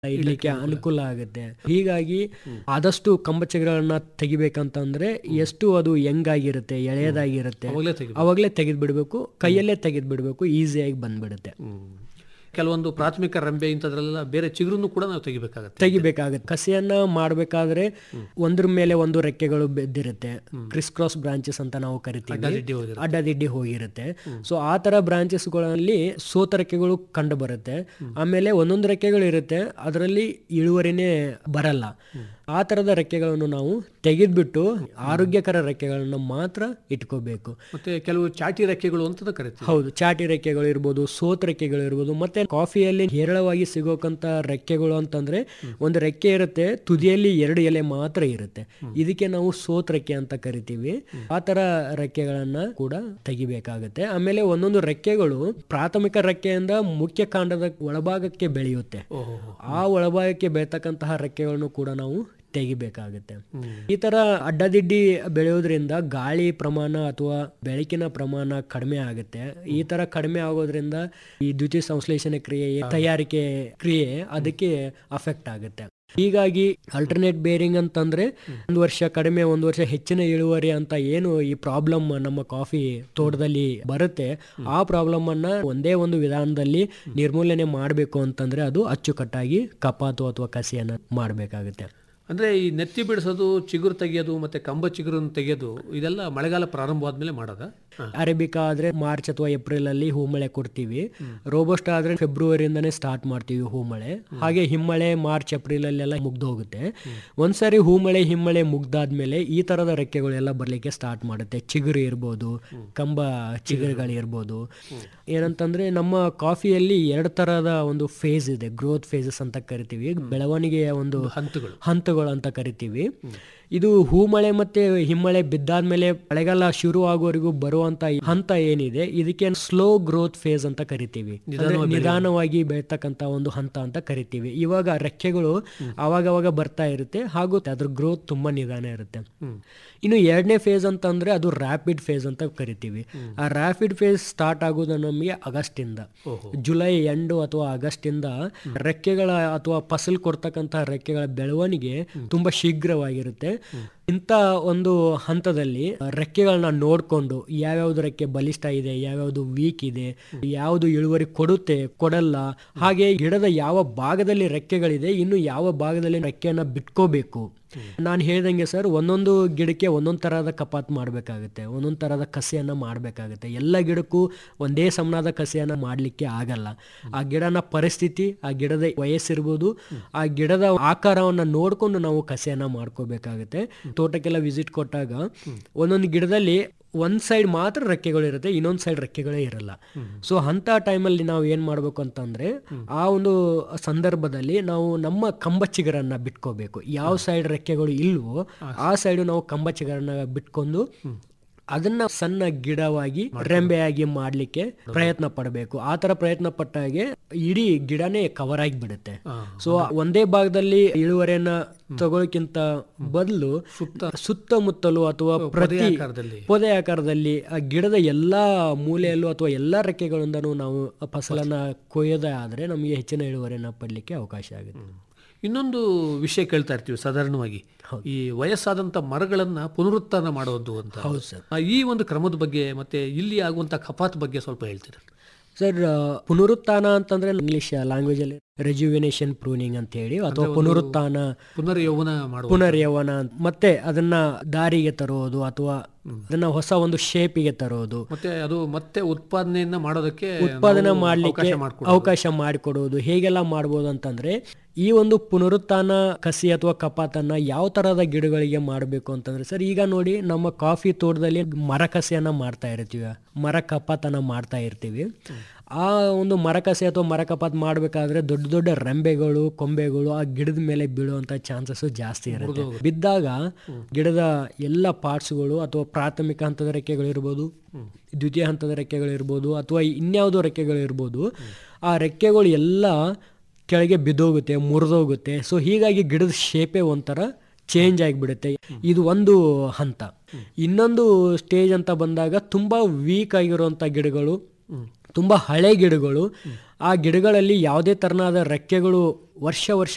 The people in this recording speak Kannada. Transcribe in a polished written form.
ಇಡ್ಲಿಕ್ಕೆ ಅನುಕೂಲ ಆಗುತ್ತೆ. ಹೀಗಾಗಿ ಆದಷ್ಟು ಕಂಬಚಿಗುರನ್ನ ತೆಗಿಬೇಕಂತಂದ್ರೆ ಎಷ್ಟು ಅದು ಹೆಂಗಾಗಿರುತ್ತೆ, ಎಳೆಯದಾಗಿರುತ್ತೆ, ಅವಾಗಲೇ ತೆಗೆದು ಬಿಡಬೇಕು, ಕೈಯಲ್ಲೇ ತೆಗೆದು ಬಿಡಬೇಕು, ಈಸಿಯಾಗಿ ಬಂದ್ಬಿಡುತ್ತೆ. ಕೆಲವೊಂದು ಪ್ರಾಥಮಿಕ ರಂಬೆ ಇಂಥದ್ರೆಲ್ಲ ಬೇರೆ ಚಿಗುರನ್ನು ಕೂಡ ನಾವು ತೆಗಿಬೇಕಾಗತ್ತೆ. ಕಸಿಯನ್ನ ಮಾಡಬೇಕಾದ್ರೆ ಒಂದ್ರ ಮೇಲೆ ಒಂದು ರೆಕ್ಕೆಗಳು ಬೆದ್ದಿರುತ್ತೆ, ಕ್ರಿಸ್ ಕ್ರಾಸ್ ಬ್ರಾಂಚಸ್ ಅಂತ ನಾವು ಕರಿತೀವಿ, ಅಡ್ಡದಿಡ್ಡಿ ಹೋಗಿರುತ್ತೆ. ಸೊ ಆ ತರ ಬ್ರಾಂಚಸ್ಗಳಲ್ಲಿ ಸೋತ ರೆಕ್ಕೆಗಳು ಕಂಡು ಬರುತ್ತೆ. ಆಮೇಲೆ ಒಂದೊಂದು ರೆಕ್ಕೆಗಳು ಇರುತ್ತೆ, ಅದರಲ್ಲಿ ಇಳುವರಿನೇ ಬರಲ್ಲ. ಆ ತರದ ರೆಕ್ಕೆಗಳನ್ನು ನಾವು ತೆಗೆದ್ಬಿಟ್ಟು ಆರೋಗ್ಯಕರ ರೆಕ್ಕೆಗಳನ್ನ ಮಾತ್ರ ಇಟ್ಕೋಬೇಕು. ಮತ್ತೆ ಕೆಲವು ಚಾಟಿ ರೆಕ್ಕೆಗಳು ಅಂತ ಕರಿತೀವಿ. ಹೌದು, ಚಾಟಿ ರೆಕ್ಕೆಗಳು ಇರ್ಬೋದು, ಸೋತ್ ರೆಕ್ಕೆಗಳು ಇರ್ಬೋದು. ಮತ್ತೆ ಕಾಫಿಯಲ್ಲಿ ಹೇರಳವಾಗಿ ಸಿಗೋಕಂತ ರೆಕ್ಕೆಗಳು ಅಂತಂದ್ರೆ ಒಂದು ರೆಕ್ಕೆ ಇರುತ್ತೆ, ತುದಿಯಲ್ಲಿ 2 ಎಲೆ ಮಾತ್ರ ಇರುತ್ತೆ, ಇದಕ್ಕೆ ನಾವು ಸೋತ್ ರೆಕ್ಕೆ ಅಂತ ಕರಿತೀವಿ. ಆ ತರ ರೆಕ್ಕೆಗಳನ್ನ ಕೂಡ ತೆಗಿಬೇಕಾಗತ್ತೆ. ಆಮೇಲೆ ಒಂದೊಂದು ರೆಕ್ಕೆಗಳು ಪ್ರಾಥಮಿಕ ರೆಕ್ಕೆಯಿಂದ ಮುಖ್ಯ ಕಾಂಡದ ಒಳಭಾಗಕ್ಕೆ ಬೆಳೆಯುತ್ತೆ. ಆ ಒಳಭಾಗಕ್ಕೆ ಬೆಳತಕ್ಕಂತಹ ರೆಕ್ಕೆಗಳನ್ನು ಕೂಡ ನಾವು ತೆಗಿಬೇಕಾಗುತ್ತೆ. ಈ ತರ ಅಡ್ಡದಿಡ್ಡಿ ಬೆಳೆಯೋದ್ರಿಂದ ಗಾಳಿ ಪ್ರಮಾಣ ಅಥವಾ ಬೆಳಕಿನ ಪ್ರಮಾಣ ಕಡಿಮೆ ಆಗುತ್ತೆ. ಈ ತರ ಕಡಿಮೆ ಆಗೋದ್ರಿಂದ ಈ ದ್ಯುತಿ ಸಂಶ್ಲೇಷಣೆ ಕ್ರಿಯೆ, ತಯಾರಿಕೆ ಕ್ರಿಯೆ ಅದಕ್ಕೆ ಅಫೆಕ್ಟ್ ಆಗುತ್ತೆ. ಹೀಗಾಗಿ ಅಲ್ಟರ್ನೇಟ್ ಬೇರಿಂಗ್ ಅಂತಂದ್ರೆ 1 ವರ್ಷ ಕಡಿಮೆ, 1 ವರ್ಷ ಹೆಚ್ಚಿನ ಇಳುವರಿ ಅಂತ ಏನು ಈ ಪ್ರಾಬ್ಲಮ್ ನಮ್ಮ ಕಾಫಿ ತೋಟದಲ್ಲಿ ಬರುತ್ತೆ, ಆ ಪ್ರಾಬ್ಲಮ್ ಅನ್ನ ಒಂದೇ ಒಂದು ವಿಧಾನದಲ್ಲಿ ನಿರ್ಮೂಲನೆ ಮಾಡಬೇಕು ಅಂತಂದ್ರೆ ಅದು ಅಚ್ಚುಕಟ್ಟಾಗಿ ಕಪಾತು ಅಥವಾ ಕಸಿಯನ್ನ ಮಾಡಬೇಕಾಗುತ್ತೆ. ಅಂದ್ರೆ ಈ ನೆತ್ತಿ ಬಿಡಿಸೋದು, ಚಿಗುರು ತೆಗೆಯೋದು ಮತ್ತೆ ಕಂಬ ಚಿಗುರನ್ನು ತೆಗೆಯೋದು ಇದೆಲ್ಲ ಮಳೆಗಾಲ ಪ್ರಾರಂಭವಾದ್ಮೇಲೆ ಮಾಡೋದ? ಅರೇಬಿಕಾ ಆದ್ರೆ ಮಾರ್ಚ್ ಅಥವಾ ಏಪ್ರಿಲ್ ಅಲ್ಲಿ ಹೂಮಳೆ ಕೊಡ್ತೀವಿ. ರೋಬೋಸ್ಟಾ ಆದ್ರೆ ಫೆಬ್ರವರಿಯಿಂದಾನೇ ಸ್ಟಾರ್ಟ್ ಮಾಡ್ತೀವಿ ಹೂಮಳೆ. ಹಾಗೆ ಹಿಮ್ಮಳೆ ಮಾರ್ಚ್ ಏಪ್ರಿಲ್ ಅಲ್ಲೆಲ್ಲ ಮುಗ್ದು ಹೋಗುತ್ತೆ. ಒಂದ್ಸರಿ ಹೂಮಳೆ ಹಿಮ್ಮಳೆ ಮುಗ್ದಾದ್ಮೇಲೆ ಈ ತರದ ರೆಕ್ಕೆಗಳೆಲ್ಲ ಬರ್ಲಿಕ್ಕೆ ಸ್ಟಾರ್ಟ್ ಮಾಡುತ್ತೆ. ಚಿಗುರು ಇರ್ಬೋದು, ಕಂಬ ಚಿಗುರುಗಳು ಇರ್ಬೋದು. ಏನಂತಂದ್ರೆ ನಮ್ಮ ಕಾಫಿಯಲ್ಲಿ 2 ತರದ ಒಂದು ಫೇಸ್ ಇದೆ, ಗ್ರೋತ್ ಫೇಸಸ್ ಅಂತ ಕರಿತೀವಿ, ಬೆಳವಣಿಗೆಯ ಒಂದು ಹಂತಗಳು ಅಂತ ಕರಿತೀವಿ. ಇದು ಹೂಮಳೆ ಮತ್ತೆ ಹಿಮ್ಮಳೆ ಬಿದ್ದಾದ್ಮೇಲೆ ಮಳೆಗಾಲ ಶುರು ಆಗೋವರೆಗೂ ಬರುವಂತ ಹಂತ ಏನಿದೆ ಇದಕ್ಕೆ ಸ್ಲೋ ಗ್ರೋತ್ ಫೇಸ್ ಅಂತ ಕರಿತೀವಿ. ನಿಧಾನವಾಗಿ ಬೆಳತಕ್ಕಂತ ಒಂದು ಹಂತ ಅಂತ ಕರಿತೀವಿ. ಇವಾಗ ರೆಕ್ಕೆಗಳು ಅವಾಗವಾಗ ಬರ್ತಾ ಇರುತ್ತೆ, ಹಾಗೂ ಅದ್ರ ಗ್ರೋತ್ ತುಂಬಾ ನಿಧಾನ ಇರುತ್ತೆ. ಇನ್ನು 2ನೇ ಫೇಸ್ ಅಂತಂದ್ರೆ ಅದು ರ್ಯಾಪಿಡ್ ಫೇಸ್ ಅಂತ ಕರಿತೀವಿ. ಆ ರ್ಯಾಪಿಡ್ ಫೇಸ್ ಸ್ಟಾರ್ಟ್ ಆಗೋದು ನಮಗೆ ಆಗಸ್ಟ್ ಇಂದ, ಜುಲೈ ಎಂಡ್ ಅಥವಾ ಆಗಸ್ಟ್ ಇಂದ ರೆಕ್ಕೆಗಳ ಅಥವಾ ಫಸಲ್ ಕೊಡ್ತಕ್ಕಂತ ರೆಕ್ಕೆಗಳ ಬೆಳವಣಿಗೆ ತುಂಬಾ ಶೀಘ್ರವಾಗಿರುತ್ತೆ. ಇಂಥ ಒಂದು ಹಂತದಲ್ಲಿ ರೆಕ್ಕೆಗಳನ್ನ ನೋಡ್ಕೊಂಡು ಯಾವ್ಯಾವ್ದು ರೆಕ್ಕೆ ಬಲಿಷ್ಠ ಇದೆ, ಯಾವ್ಯಾವ್ದು ವೀಕ್ ಇದೆ, ಯಾವ್ದು ಇಳುವರಿ ಕೊಡುತ್ತೆ ಕೊಡಲ್ಲ, ಹಾಗೆ ಗಿಡದ ಯಾವ ಭಾಗದಲ್ಲಿ ರೆಕ್ಕೆಗಳಿದೆ, ಇನ್ನು ಯಾವ ಭಾಗದಲ್ಲಿ ರೆಕ್ಕೆಯನ್ನ ಬಿಟ್ಕೋಬೇಕು. ನಾನು ಹೇಳ್ದಂಗೆ ಸರ್, ಒಂದೊಂದು ಗಿಡಕ್ಕೆ ಒಂದೊಂದು ತರಹದ ಕಪಾತ್ ಮಾಡಬೇಕಾಗುತ್ತೆ, ಒಂದೊಂದು ತರಹದ ಕಸಿಯನ್ನ ಮಾಡಬೇಕಾಗುತ್ತೆ. ಎಲ್ಲ ಗಿಡಕ್ಕೂ ಒಂದೇ ಸಮನಾದ ಕಸಿಯನ್ನ ಮಾಡಲಿಕ್ಕೆ ಆಗಲ್ಲ. ಆ ಗಿಡನ ಪರಿಸ್ಥಿತಿ, ಆ ಗಿಡದ ವಯಸ್ಸಿರ್ಬೋದು, ಆ ಗಿಡದ ಆಕಾರವನ್ನ ನೋಡ್ಕೊಂಡು ನಾವು ಕಸಿಯನ್ನ ಮಾಡ್ಕೋಬೇಕಾಗುತ್ತೆ. ತೋಟಕ್ಕೆಲ್ಲ ವಿಸಿಟ್ ಕೊಟ್ಟಾಗ ಒಂದೊಂದು ಗಿಡದಲ್ಲಿ ಒಂದ್ ಸೈಡ್ ಮಾತ್ರ ರೆಕ್ಕೆಗಳು ಇರುತ್ತೆ, ಇನ್ನೊಂದ್ ಸೈಡ್ ರೆಕ್ಕೆಗಳೇ ಇರಲ್ಲ. ಸೊ ಅಂತ ಟೈಮಲ್ಲಿ ನಾವು ಏನ್ ಮಾಡ್ಬೇಕು ಅಂತಂದ್ರೆ, ಆ ಒಂದು ಸಂದರ್ಭದಲ್ಲಿ ನಾವು ನಮ್ಮ ಕಂಬಚಿಗರನ್ನ ಬಿಟ್ಕೋಬೇಕು. ಯಾವ ಸೈಡ್ ರೆಕ್ಕೆಗಳು ಇಲ್ವೋ ಆ ಸೈಡ್ ನಾವು ಕಂಬಚಿಗರನ್ನ ಬಿಟ್ಕೊಂಡು ಅದನ್ನ ಸಣ್ಣ ಗಿಡವಾಗಿ ರೆಂಬೆಯಾಗಿ ಮಾಡ್ಲಿಕ್ಕೆ ಪ್ರಯತ್ನ ಪಡಬೇಕು. ಆ ತರ ಪ್ರಯತ್ನ ಪಟ್ಟಾಗೆ ಇಡೀ ಗಿಡನೇ ಕವರ್ ಆಗಿ ಬಿಡುತ್ತೆ. ಸೊ ಒಂದೇ ಭಾಗದಲ್ಲಿ ಇಳುವರಿಯನ್ನ ತಗೊಳಕ್ಕಿಂತ ಬದಲು ಸುತ್ತಮುತ್ತಲು ಅಥವಾ ಪ್ರತಿ ಪೊದೆ ಆಕಾರದಲ್ಲಿ ಆ ಗಿಡದ ಎಲ್ಲಾ ಮೂಲೆಯಲ್ಲೂ ಅಥವಾ ಎಲ್ಲಾ ರೆಕ್ಕೆಗಳಿಂದನೂ ನಾವು ಫಸಲನ್ನ ಕೊಯ್ಯೋದೇ ಆದ್ರೆ ನಮಗೆ ಹೆಚ್ಚಿನ ಇಳುವರಿಯನ್ನ ಪಡ್ಲಿಕ್ಕೆ ಅವಕಾಶ ಆಗುತ್ತೆ. ಇನ್ನೊಂದು ವಿಷಯ ಕೇಳ್ತಾ ಇರ್ತೀವಿ ಸಾಧಾರಣವಾಗಿ, ಈ ವಯಸ್ಸಾದಂತ ಮರಗಳನ್ನ ಪುನರುತ್ಥಾನ ಮಾಡೋದು ಅಂತ. ಹೌದು ಸರ್. ಈ ಒಂದು ಕ್ರಮದ ಬಗ್ಗೆ ಮತ್ತೆ ಇಲ್ಲಿ ಆಗುವಂತ ಕಪಾತ್ ಬಗ್ಗೆ ಸ್ವಲ್ಪ ಹೇಳ್ತೀರಾ ಸರ್? ಪುನರುತ್ಥಾನ ಅಂತಂದ್ರೆ ಇಂಗ್ಲಿಷ್ ಲ್ಯಾಂಗ್ವೇಜ್ ಅಲ್ಲಿ ರೆಜ್ಯುವಿನೇಷನ್ ಪ್ರೂನಿಂಗ್ ಅಂತ ಹೇಳಿ, ಅಥವಾ ಪುನರುತ್ಥಾನ, ಪುನರ್ಯೌವನ, ಮತ್ತೆ ಅದನ್ನ ದಾರಿಗೆ ತರೋದು ಅಥವಾ ಅದನ್ನ ಹೊಸ ಒಂದು ಶೇಪಿಗೆ ತರೋದು, ಮತ್ತೆ ಅದು ಮತ್ತೆ ಉತ್ಪಾದನೆ ಮಾಡ್ಲಿಕ್ಕೆ ಅವಕಾಶ ಮಾಡಿಕೊಡುವುದು. ಹೇಗೆಲ್ಲ ಮಾಡ್ಬೋದು ಅಂತಂದ್ರೆ, ಈ ಒಂದು ಪುನರುತ್ಥಾನ ಕಸಿ ಅಥವಾ ಕಪಾತನ್ನ ಯಾವ ತರಹದ ಗಿಡಗಳಿಗೆ ಮಾಡಬೇಕು ಅಂತಂದ್ರೆ ಸರ್, ಈಗ ನೋಡಿ ನಮ್ಮ ಕಾಫಿ ತೋಟದಲ್ಲಿ ಮರ ಕಸಿಯನ್ನ ಮಾಡ್ತಾ ಇರ್ತೀವಿ, ಮರ ಕಪಾತನ್ನ ಮಾಡ್ತಾ ಇರ್ತೀವಿ. ಆ ಒಂದು ಮರಕಸೆ ಅಥವಾ ಮರ ಕಪಾತ್ ಮಾಡಬೇಕಾದ್ರೆ ದೊಡ್ಡ ದೊಡ್ಡ ರೆಂಬೆಗಳು, ಕೊಂಬೆಗಳು ಆ ಗಿಡದ ಮೇಲೆ ಬೀಳುವಂತ ಚಾನ್ಸಸ್ ಜಾಸ್ತಿ ಇರುತ್ತೆ. ಬಿದ್ದಾಗ ಗಿಡದ ಎಲ್ಲ ಪಾರ್ಟ್ಸ್ಗಳು ಅಥವಾ ಪ್ರಾಥಮಿಕ ಹಂತದ ರೆಕ್ಕೆಗಳಿರ್ಬೋದು, ದ್ವಿತೀಯ ಹಂತದ ರೆಕ್ಕೆಗಳಿರ್ಬೋದು, ಅಥವಾ ಇನ್ಯಾವುದೋ ರೆಕ್ಕೆಗಳಿರ್ಬೋದು, ಆ ರೆಕ್ಕೆಗಳು ಎಲ್ಲ ಕೆಳಗೆ ಬಿದ್ದೋಗುತ್ತೆ, ಮುರಿದೋಗುತ್ತೆ. ಸೊ ಹೀಗಾಗಿ ಗಿಡದ ಶೇಪೇ ಒಂಥರ ಚೇಂಜ್ ಆಗಿಬಿಡುತ್ತೆ. ಇದು ಒಂದು ಹಂತ. ಇನ್ನೊಂದು ಸ್ಟೇಜ್ ಅಂತ ಬಂದಾಗ ತುಂಬಾ ವೀಕ್ ಆಗಿರುವಂತ ಗಿಡಗಳು, ತುಂಬಾ ಹಳೆ ಗಿಡಗಳು, ಆ ಗಿಡಗಳಲ್ಲಿ ಯಾವುದೇ ತರನಾದ ರೆಕ್ಕೆಗಳು ವರ್ಷ